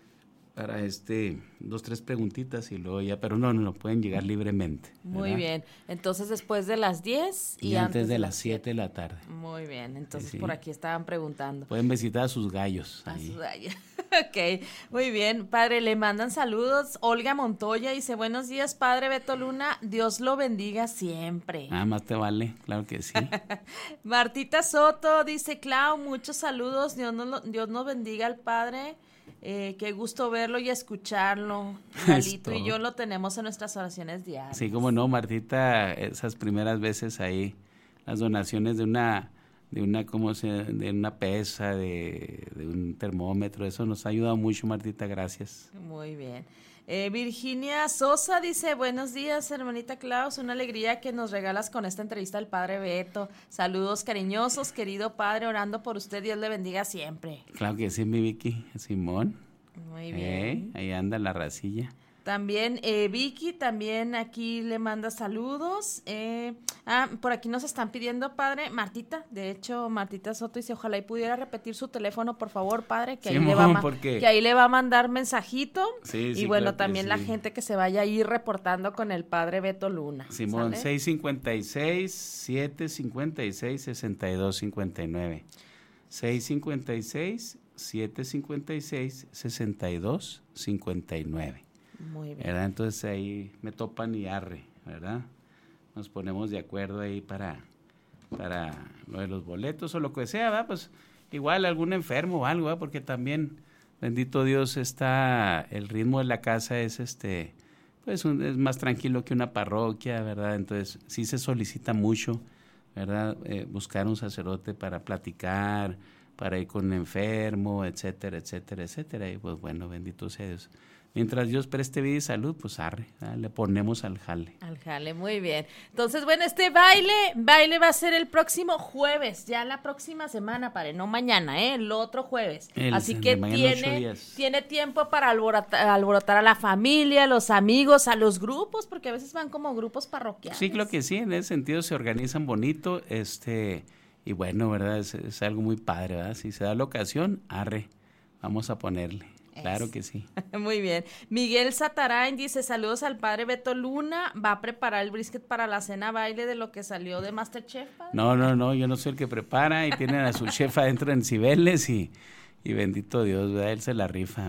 para este, dos, tres preguntitas y luego ya, pero no, no, no pueden llegar libremente. Muy ¿verdad? bien, entonces después de las diez y, y antes, antes de las siete de la tarde. Muy bien, entonces sí, sí. por aquí estaban preguntando. Pueden visitar a sus gallos. A ahí. sus gallos. Ok, muy bien, padre, le mandan saludos. Olga Montoya dice, buenos días, padre Beto Luna, Dios lo bendiga siempre. Nada más te vale, claro que sí. Martita Soto dice, Clau, muchos saludos, Dios nos, Dios nos bendiga al padre. Eh, qué gusto verlo y escucharlo. Lalito y yo lo tenemos en nuestras oraciones diarias. Sí, como no, Martita, esas primeras veces ahí, las donaciones de una, de una, ¿cómo se, de una pesa, de, de un termómetro, eso nos ha ayudado mucho, Martita, gracias. Muy bien. Eh, Virginia Sosa dice, buenos días, hermanita Klaus, una alegría que nos regalas con esta entrevista al padre Beto. Saludos cariñosos, querido padre, orando por usted, Dios le bendiga siempre. Claro que sí, mi Vicky, Simón. Muy bien. Eh, ahí anda la racilla. También eh, Vicky, también aquí le manda saludos. Eh, ah, por aquí nos están pidiendo, padre, Martita, de hecho, Martita Soto dice, ojalá y pudiera repetir su teléfono, por favor, padre, que, Sí, ahí, le va a ma- porque... que ahí le va a mandar mensajito. Sí, y sí, bueno, claro que también la sí. gente que se vaya a ir reportando con el padre Beto Luna. Simón, ¿sale? seis cinco seis, siete cinco seis, seis dos cinco nueve. seis cinco seis, siete cinco seis, seis dos cinco nueve. Muy bien. ¿Verdad? Entonces ahí me topan y arre, ¿verdad? Nos ponemos de acuerdo ahí para, para lo de los boletos o lo que sea, ¿verdad? Pues igual algún enfermo o algo, ¿verdad? Porque también, bendito Dios, está, el ritmo de la casa es este, pues un, es más tranquilo que una parroquia, ¿verdad? Entonces sí se solicita mucho, ¿verdad? Eh, buscar un sacerdote para platicar, para ir con un enfermo, etcétera, etcétera, etcétera. Y pues bueno, bendito sea Dios. Mientras Dios preste vida y salud, pues arre, ¿verdad? Le ponemos al jale. Al jale, muy bien. Entonces, bueno, este baile, baile va a ser el próximo jueves, ya la próxima semana, padre, no mañana, ¿eh? El otro jueves. El- Así el que de mañana en ocho tiene, días. tiene tiempo para alborotar, alborotar a la familia, a los amigos, a los grupos, porque a veces van como grupos parroquiales. Sí, creo que sí, en ese sentido se organizan bonito, este, y bueno, ¿verdad? Es, es algo muy padre, ¿verdad? Si se da la ocasión, arre, vamos a ponerle. Claro que sí. Muy bien. Miguel Satarain dice, saludos al padre Beto Luna, va a preparar el brisket para la cena baile de lo que salió de MasterChef, padre? No, no, no, yo no soy el que prepara y tienen a su chef adentro en Cibeles y, y bendito Dios, ¿verdad? Él se la rifa, ¿verdad?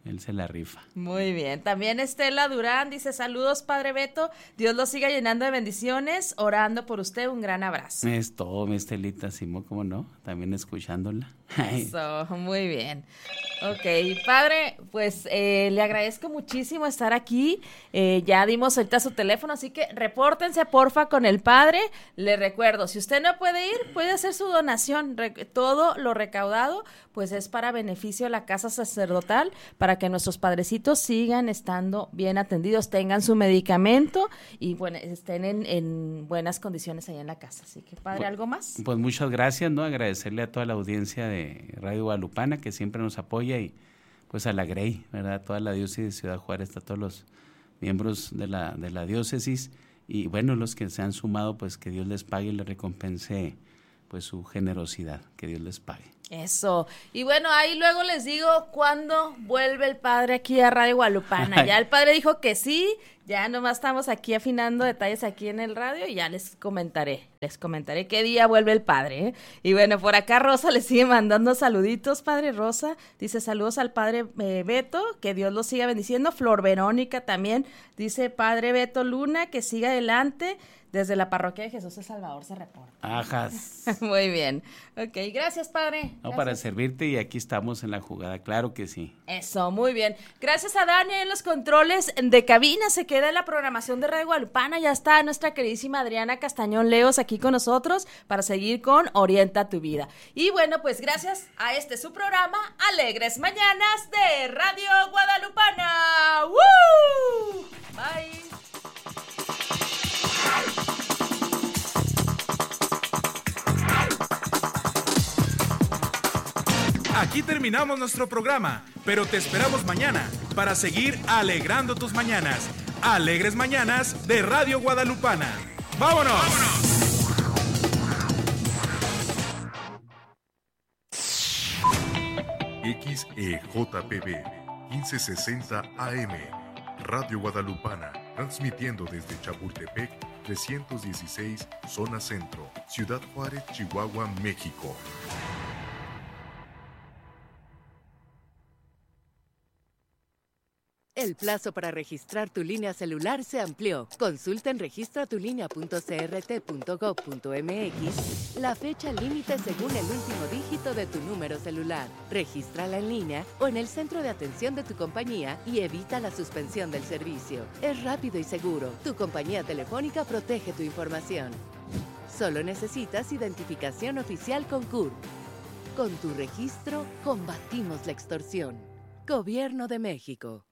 él se la rifa. Muy bien. También Estela Durán dice, saludos, Padre Beto, Dios lo siga llenando de bendiciones, orando por usted, un gran abrazo. Es todo, mi Estelita, Simón, ¿cómo no? También escuchándola. Eso, muy bien. Ok, Padre, pues eh, le agradezco muchísimo estar aquí. Eh, ya dimos ahorita su teléfono, así que repórtense porfa con el Padre. Le recuerdo, si usted no puede ir, puede hacer su donación. Re- todo lo recaudado, pues es para beneficio de la casa sacerdotal, para que nuestros padrecitos sigan estando bien atendidos, tengan su medicamento y bueno, estén en, en buenas condiciones allá en la casa. Así que, Padre, ¿algo más? Pues muchas gracias, ¿no? Agradecerle a toda la audiencia de Radio Guadalupana que siempre nos apoya y pues a la Grey, ¿verdad? A toda la diócesis de Ciudad Juárez, a todos los miembros de la, de la diócesis y bueno, los que se han sumado, pues que Dios les pague y les recompense pues su generosidad, que Dios les pague. Eso. Y bueno, ahí luego les digo cuándo vuelve el Padre aquí a Radio Guadalupana. Ya el Padre dijo que sí, ya nomás estamos aquí afinando detalles aquí en el radio y ya les comentaré, les comentaré qué día vuelve el Padre, ¿eh? Y bueno, por acá Rosa le sigue mandando saluditos, Padre Rosa. Dice saludos al Padre eh, Beto, que Dios lo siga bendiciendo. Flor Verónica también dice Padre Beto Luna, que siga adelante. Desde la parroquia de Jesús de Salvador se reporta. Ajas. Muy bien. Ok, gracias, Padre. No, Gracias. para servirte y aquí estamos en la jugada, claro que sí. Eso, muy bien. Gracias a Dani en los controles de cabina. Se queda en la programación de Radio Guadalupana. Ya está nuestra queridísima Adriana Castañón Leos aquí con nosotros para seguir con Orienta tu Vida. Y bueno, pues gracias a este su programa, Alegres Mañanas de Radio Guadalupana. ¡Woo! Bye. Aquí terminamos nuestro programa, pero te esperamos mañana para seguir alegrando tus mañanas. Alegres Mañanas de Radio Guadalupana. ¡Vámonos! X E J P B quince sesenta A M Radio Guadalupana, transmitiendo desde Chapultepec trescientos dieciséis, zona centro, Ciudad Juárez, Chihuahua, México. El plazo para registrar tu línea celular se amplió. Consulta en registra tu línea punto c r t punto gob punto m x la fecha límite según el último dígito de tu número celular. Regístrala en línea o en el centro de atención de tu compañía y evita la suspensión del servicio. Es rápido y seguro. Tu compañía telefónica protege tu información. Solo necesitas identificación oficial con C U R. Con tu registro, combatimos la extorsión. Gobierno de México.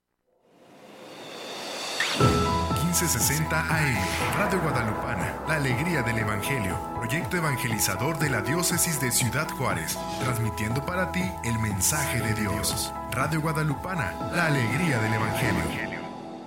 quince sesenta A M Radio Guadalupana, la alegría del Evangelio, proyecto evangelizador de la diócesis de Ciudad Juárez, transmitiendo para ti el mensaje de Dios. Radio Guadalupana, la alegría del Evangelio.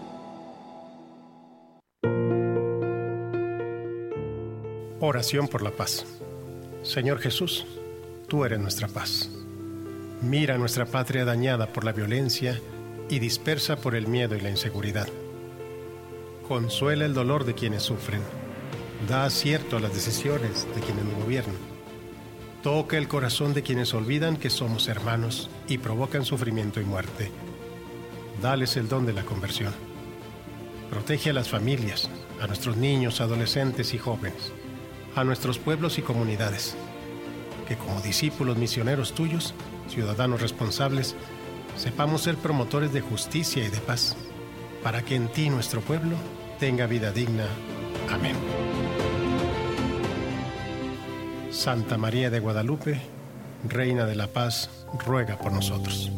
Oración por la paz. Señor Jesús, tú eres nuestra paz. Mira nuestra patria dañada por la violencia y dispersa por el miedo y la inseguridad. Consuela el dolor de quienes sufren. Da acierto a las decisiones de quienes nos gobiernan. Toca el corazón de quienes olvidan que somos hermanos y provocan sufrimiento y muerte. Dales el don de la conversión. Protege a las familias, a nuestros niños, adolescentes y jóvenes, a nuestros pueblos y comunidades. Que como discípulos misioneros tuyos, ciudadanos responsables, sepamos ser promotores de justicia y de paz, para que en ti nuestro pueblo tenga vida digna. Amén. Santa María de Guadalupe, Reina de la Paz, ruega por nosotros.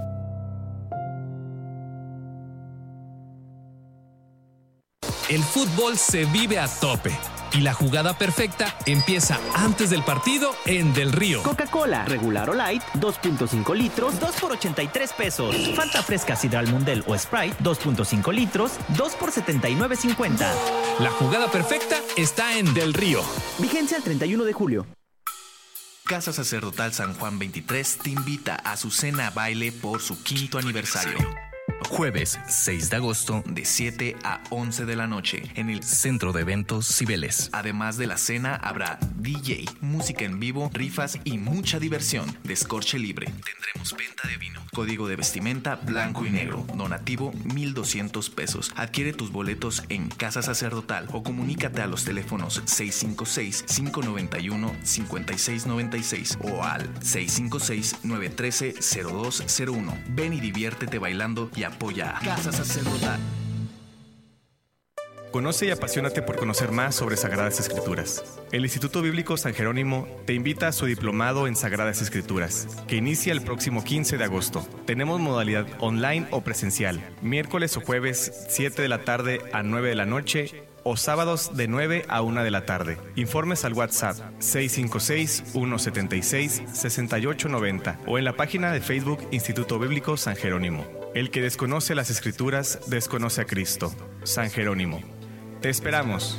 El fútbol se vive a tope y la jugada perfecta empieza antes del partido en Del Río. Coca-Cola, regular o light, dos punto cinco litros, dos por ochenta y tres pesos. Fanta fresca Sidral Mundel o Sprite, dos punto cinco litros, dos por setenta y nueve cincuenta. La jugada perfecta está en Del Río. Vigencia el treinta y uno de julio. Casa Sacerdotal San Juan veintitrés te invita a su cena baile por su quinto aniversario. Jueves seis de agosto de siete a once de la noche en el Centro de Eventos Cibeles. Además de la cena habrá D J, música en vivo, rifas y mucha diversión. Descorche libre. Tendremos venta de vino. Código de vestimenta blanco y negro. Donativo mil doscientos pesos. Adquiere tus boletos en Casa Sacerdotal o comunícate a los teléfonos seis cinco seis, cinco nueve uno, cinco seis nueve seis o al seis cinco seis, nueve uno tres, cero dos cero uno. Ven y diviértete bailando y apoya a Casa Sacerdotal. Conoce y apasionate por conocer más sobre Sagradas Escrituras. El Instituto Bíblico San Jerónimo te invita a su diplomado en Sagradas Escrituras, que inicia el próximo quince de agosto. Tenemos modalidad online o presencial, miércoles o jueves siete de la tarde a nueve de la noche o sábados de nueve a una de la tarde. Informes al WhatsApp seis cinco seis, uno siete seis, seis ocho nueve cero o en la página de Facebook Instituto Bíblico San Jerónimo. El que desconoce las Escrituras desconoce a Cristo. San Jerónimo. Te esperamos.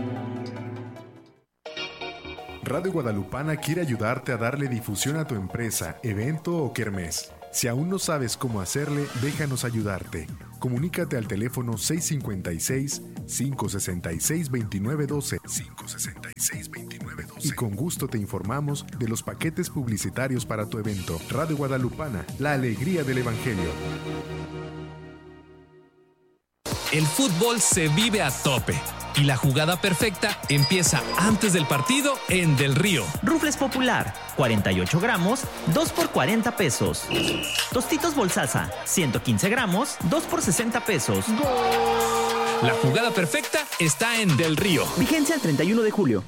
Radio Guadalupana quiere ayudarte a darle difusión a tu empresa, evento o kermés. Si aún no sabes cómo hacerle, déjanos ayudarte. Comunícate al teléfono seis cinco seis, cinco seis seis, dos nueve uno dos, cinco seis seis, dos nueve uno dos y con gusto te informamos de los paquetes publicitarios para tu evento. Radio Guadalupana, la alegría del Evangelio. El fútbol se vive a tope y la jugada perfecta empieza antes del partido en Del Río. Rufles Popular, cuarenta y ocho gramos, dos por cuarenta pesos. Tostitos Bolsaza, ciento quince gramos, dos por sesenta pesos. La jugada perfecta está en Del Río. Vigencia el treinta y uno de julio.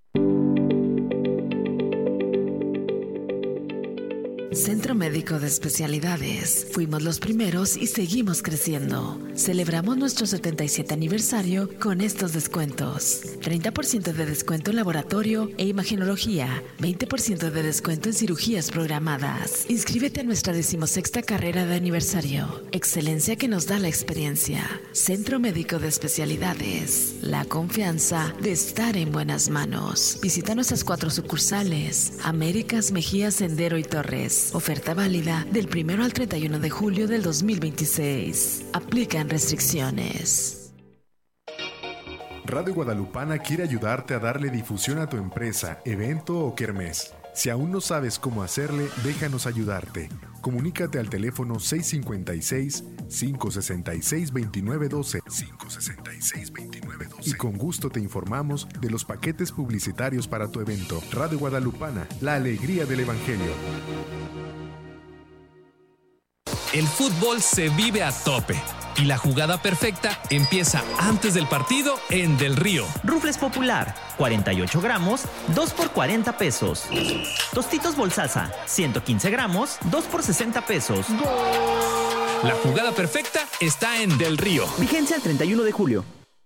Centro Médico de Especialidades. Fuimos los primeros y seguimos creciendo. Celebramos nuestro setenta y siete aniversario con estos descuentos. treinta por ciento de descuento en laboratorio e imagenología. veinte por ciento de descuento en cirugías programadas. Inscríbete a nuestra decimosexta carrera de aniversario. Excelencia que nos da la experiencia. Centro Médico de Especialidades. La confianza de estar en buenas manos. Visita nuestras cuatro sucursales. Américas, Mejía, Sendero y Torres. Oferta válida del primero al treinta y uno de julio del dos mil veintiséis. Aplican restricciones. Radio Guadalupana quiere ayudarte a darle difusión a tu empresa, evento o kermés. Si aún no sabes cómo hacerle, déjanos ayudarte. Comunícate al teléfono seis cinco seis, cinco seis seis, dos nueve uno dos, cinco seis seis, dos nueve uno dos y con gusto te informamos de los paquetes publicitarios para tu evento. Radio Guadalupana, la alegría del Evangelio. El fútbol se vive a tope y la jugada perfecta empieza antes del partido en Del Río. Rufles Popular, cuarenta y ocho gramos, dos por cuarenta pesos. Tostitos Bolsaza, ciento quince gramos, dos por sesenta pesos. La jugada perfecta está en Del Río. Vigencia el treinta y uno de julio.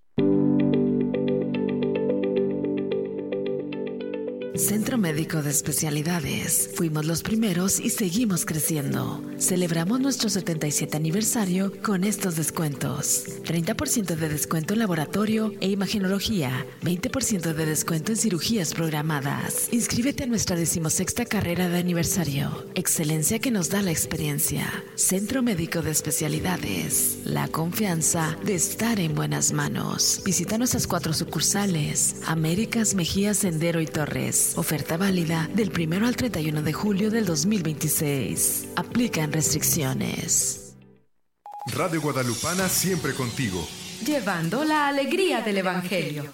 Centro Médico de Especialidades. Fuimos los primeros y seguimos creciendo. Celebramos nuestro setenta y siete aniversario con estos descuentos. treinta por ciento de descuento en laboratorio e imagenología. veinte por ciento de descuento en cirugías programadas. Inscríbete a nuestra decimosexta carrera de aniversario. Excelencia que nos da la experiencia. Centro Médico de Especialidades. La confianza de estar en buenas manos. Visita nuestras cuatro sucursales. Américas, Mejía, Sendero y Torres. Oferta válida del primero al treinta y uno de julio del dos mil veintiséis. Aplican restricciones. Radio Guadalupana siempre contigo. Llevando la alegría del Evangelio.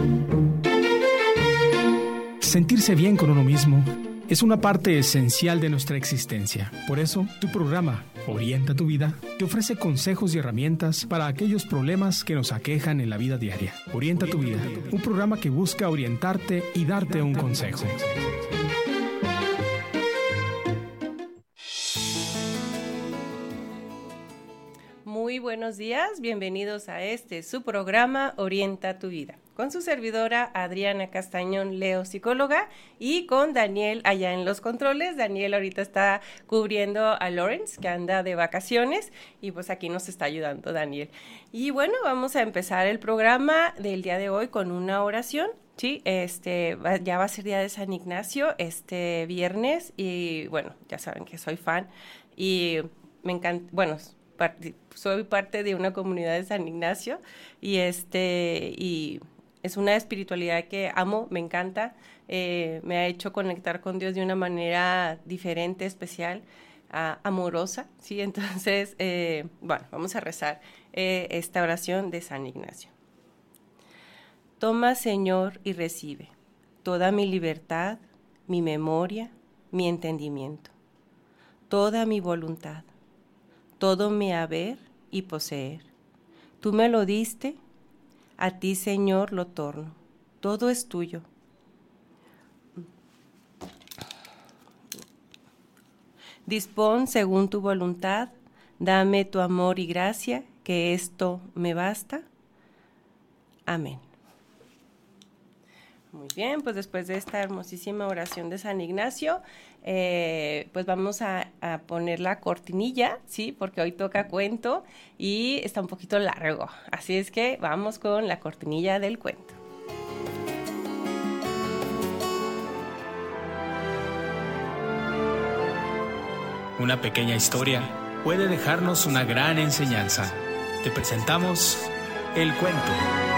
Sentirse bien con uno mismo es una parte esencial de nuestra existencia. Por eso, tu programa Orienta tu Vida te ofrece consejos y herramientas para aquellos problemas que nos aquejan en la vida diaria. Orienta tu Vida, un programa que busca orientarte y darte un consejo. Muy buenos días, bienvenidos a este su programa Orienta tu Vida, con su servidora Adriana Castañón Leo, psicóloga, y con Daniel allá en los controles. Daniel ahorita está cubriendo a Lawrence, que anda de vacaciones, y pues aquí nos está ayudando Daniel. Y bueno, vamos a empezar el programa del día de hoy con una oración. Sí, este, ya va a ser día de San Ignacio este viernes, y bueno, ya saben que soy fan, y me encanta, bueno, part- soy parte de una comunidad de San Ignacio y, este, y es una espiritualidad que amo, me encanta, eh, me ha hecho conectar con Dios de una manera diferente, especial, uh, amorosa, ¿sí? Entonces, eh, bueno, vamos a rezar eh, esta oración de San Ignacio. Toma, Señor, y recibe toda mi libertad, mi memoria, mi entendimiento, toda mi voluntad, todo mi haber y poseer. Tú me lo diste, a ti, Señor, lo torno, todo es tuyo. Dispón según tu voluntad, dame tu amor y gracia, que esto me basta. Amén. Muy bien, pues después de esta hermosísima oración de San Ignacio, eh, pues vamos a, a poner la cortinilla, ¿sí? Porque hoy toca cuento y está un poquito largo. Así es que vamos con la cortinilla del cuento. Una pequeña historia puede dejarnos una gran enseñanza. Te presentamos el cuento.